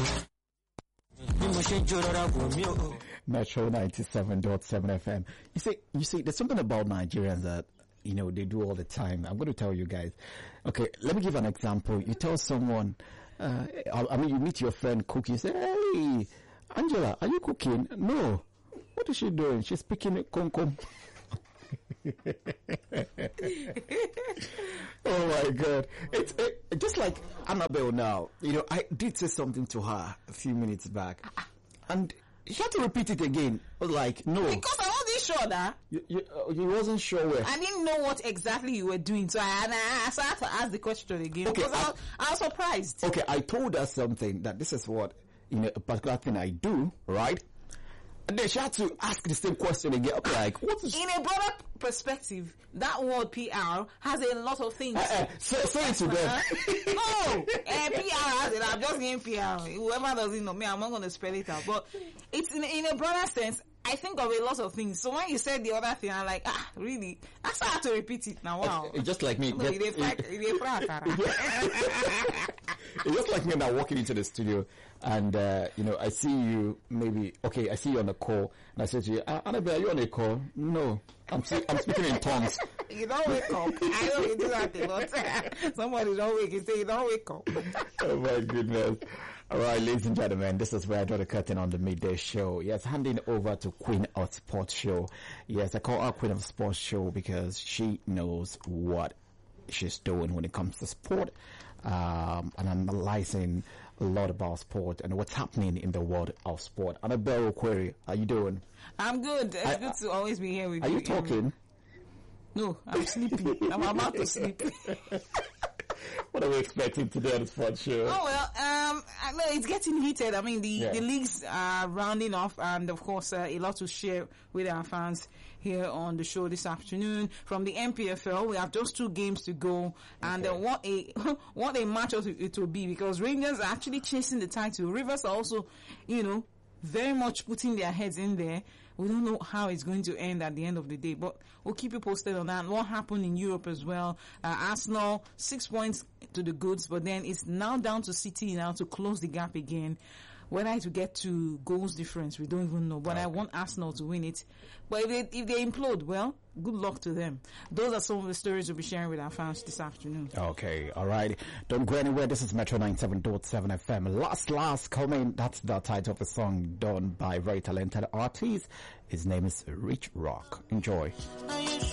Metro 97.7 FM. You see, there's something about Nigerians that, they do all the time. I'm going to tell you guys. Okay, let me give an example. You tell someone, you meet your friend cooking, you say, hey, Angela, are you cooking? No. What is she doing? She's picking a kom-kom. Oh my God. It's just like Annabelle now. I did say something to her a few minutes back. And she had to repeat it again. I was like, no. Because I wasn't sure that. You wasn't sure where. I didn't know what exactly you were doing. So I had to ask the question again. Okay, because I was surprised. Okay, I told her something that this is what, a particular thing I do, right? And then she had to ask the same question again. I'm like, what is... In a broader perspective, that word PR has a lot of things. Say it to them. No, PR has it. I'm just saying PR. Whoever doesn't know me, I'm not going to spell it out. But it's in a broader sense, I think of a lot of things. So when you said the other thing, I'm like, really? That's why I have to repeat it now. Wow. It's just like me. No, it's just like me now walking into the studio and, I see you I see you on a call and I say to you, Annabelle, are you on a call? No, I'm speaking in tongues. You don't wake up. I know you do that thing, but somebody don't wake. You say you don't wake up. Oh my goodness. All right, ladies and gentlemen, this is where I draw the curtain on the midday show. Yes, handing over to Queen of Sports Show. Yes, I call her Queen of Sports Show because she knows what she's doing when it comes to sport, and analyzing a lot about sport and what's happening in the world of sport. Annabelle Okweri, how you doing? I'm good. It's good to always be here with you. Are you talking? No, I'm sleeping. I'm about to sleep. What are we expecting today on the sports show? Oh, well, I know it's getting heated. I mean, the leagues are rounding off, and of course, a lot to share with our fans here on the show this afternoon. From the MPFL, we have just 2 games to go, and what a match it will be, because Rangers are actually chasing the title. Rivers are also, very much putting their heads in there. We don't know how it's going to end at the end of the day, but we'll keep you posted on that. And what happened in Europe as well. Arsenal, 6 points to the goods, but then it's now down to City now to close the gap again. Whether it will get to goals difference, we don't even know. But I want Arsenal to win it. But if they implode, well, good luck to them. Those are some of the stories we'll be sharing with our fans this afternoon. Okay, all right. Don't go anywhere. This is Metro 97.7 FM. Last coming. That's the title of a song done by a very talented artist. His name is Rich Rock. Enjoy.